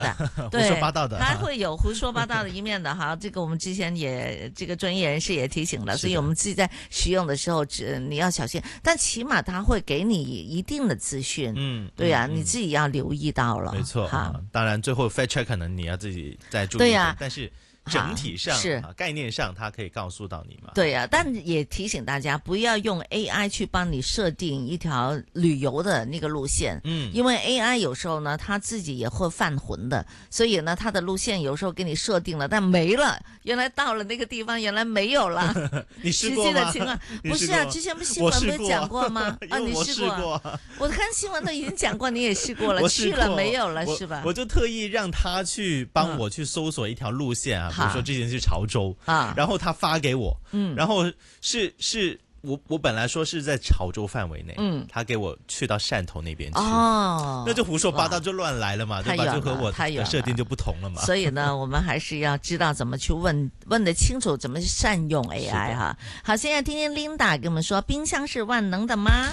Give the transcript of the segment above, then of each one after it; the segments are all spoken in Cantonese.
胡說八道的，它會有胡說八道的一面的哈。這個我們之前也這個專業人士也提醒了，所以我們自己在使用的時候，你要小心。但起碼它會給你一定的資訊，對呀，你自己要留意到了。 沒錯，當然最後 fact check 可能你要自己再注意。對呀，但是整體上是概念上，它可以告訴到你嘛。對呀，但也提醒大家不要用 AI 去幫你設定一條旅遊的那個路線。因為 AI 有時候呢，它自己也會犯浑的，所以呢，它的路線有時候給你設定了，但沒了。原來到了那個地方，原來沒有了。你試過嗎？實際的情況不是啊，之前不新聞不是講過嗎？啊，你試過？我看新聞都已經講過，你也試過了，去了沒有了，是吧？我就特意讓他去幫我去搜索一條路線啊。比如說之前去潮州啊，然後他發給我，然後是我本來說是在潮州範圍內，他給我去到汕頭那邊去，那就胡說八道就亂來了嘛，對吧？就和我的設定就不同了嘛。所以呢，我們還是要知道怎麼去問得清楚，怎麼去善用 AI 哈。好，現在聽聽 Linda 跟我們說，冰箱是萬能的嗎？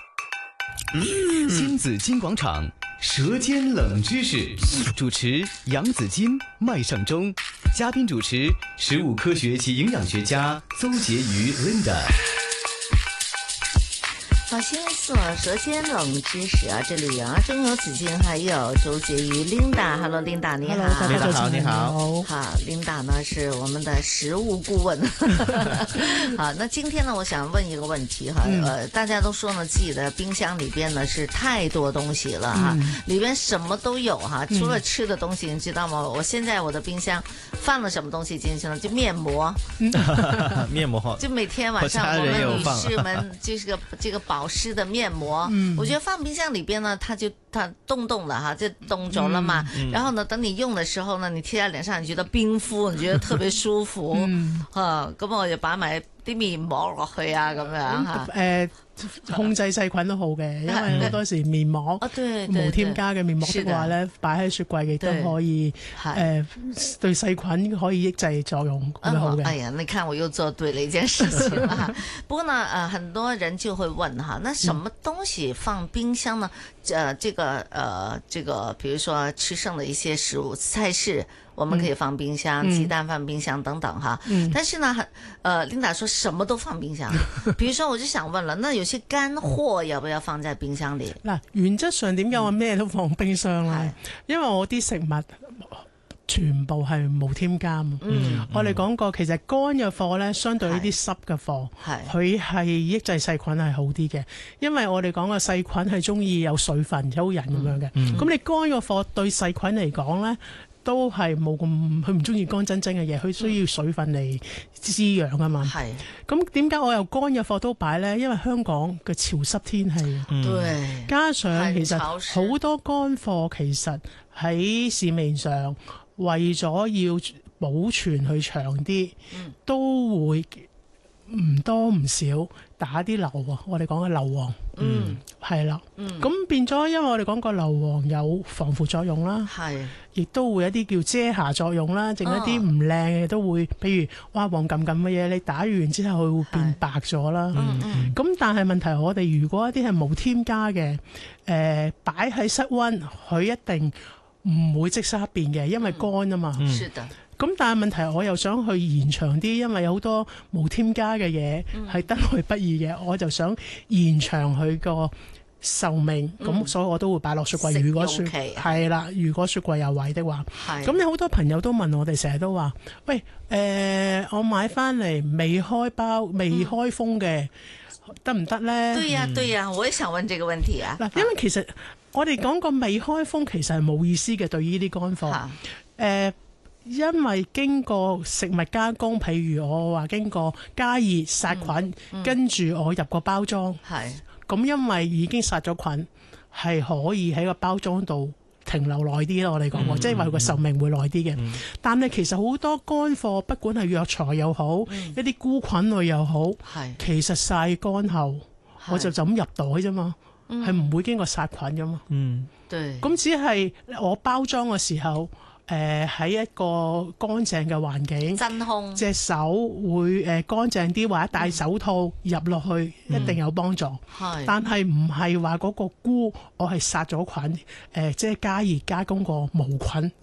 新紫金廣場舌尖冷知識，主持楊紫金、麥尚中，嘉賓主持食物科學及營養學家鄒婕妤 Linda。 好，星期四舌尖冷知識啊，這裏啊，中有紫金，還有鄒婕妤 Linda。Hello Linda，你好。 Linda 好，你好。 好 ，Linda 呢是我們的食物顧問。好，那今天呢，我想問一個問題哈，大家都說呢，自己的冰箱裏邊呢是太多東西了哈，裏邊什麼都有哈，除了吃的東西，你知道嗎？我現在我的冰箱放了什麼東西進去呢？就面膜。 面膜。 就每天晚上我們女士們就是這個保濕的面膜，我覺得放冰箱裏邊呢，它凍的哈，就凍咗了嘛。然後呢，等你用的時候呢，你貼在臉上，你覺得冰敷，你覺得特別舒服。咁我就擺埋啲面膜落去啊，咁樣吓。 控制細菌都好嘅，因為好多時面膜無添加嘅面膜的話咧，擺喺雪櫃亦都可以對細菌可以抑制作用咁好嘅。 哎呀，你看我又做對了一件事情啦。不過呢，很多人就會問哈，那什麼東西放冰箱呢？這個，比如說吃剩的一些食物菜式，我們可以放冰箱，雞蛋放冰箱等等哈。但是呢，Linda 說什麼都放冰箱。比如說，我就想問了，那有些乾貨要不要放在冰箱裏？ 嗱，原則上點解我咩都放冰箱咧？因為我啲食物全部係無添加嘛。我哋講過，其實乾嘅貨咧，相對呢啲濕嘅貨，佢係抑制細菌係好啲嘅。因為我哋講嘅細菌係中意有水分，好人咁樣嘅。咁你乾嘅貨對細菌嚟講咧，都係冇咁，佢唔中意乾真真嘅嘢，佢需要水分嚟滋養啊嘛。係。咁點解我又乾嘅貨都擺咧？因為香港嘅潮濕天氣，加上其實好多乾貨其實喺市面上為咗要保存佢長啲，都會唔多唔少打啲硫啊，我哋講嘅硫磺，係啦，咁變咗，因為我哋講過硫磺有防腐作用啦，亦都會有一啲叫遮瑕作用啦，剩一啲唔靚嘅都會，譬如哇黃冚冚嘅嘢，你打完之後佢會變白咗啦。咁但係問題，我哋如果一啲係無添加嘅，擺喺室溫，佢一定唔會即刻變嘅，因為乾啊嘛。咁但係問題，我又想去延長啲，因為有好多無添加嘅嘢係得來不易嘅，我就想延長佢個壽命。咁所以我都會擺落雪櫃。如果係啦，如果雪櫃有位的話，咁有好多朋友都問我哋，成日都話：喂，我買翻嚟未開包、未開封嘅得唔得咧？ 對呀，我也想問這個問題啊。 嗱，因為其實我哋講過未開封其實係冇意思嘅，對於呢啲乾貨。因為經過食物加工，譬如我話經過加熱殺菌，跟住我入個包裝，咁因為已經殺咗菌，係可以喺個包裝度停留耐啲咯。我哋講過，即係話佢個壽命會耐啲嘅。但係其實好多乾貨，不管係藥材又好，一啲菇菌類又好，其實曬乾後，我就咁入袋啫嘛，係唔會經過殺菌噶嘛。咁只係我包裝嘅時候。喺一個乾淨嘅環境，真空隻手會乾淨啲，或者戴手套入落去一定有幫助。但係唔係話嗰個菇我係殺咗菌，即係加熱加工過無菌。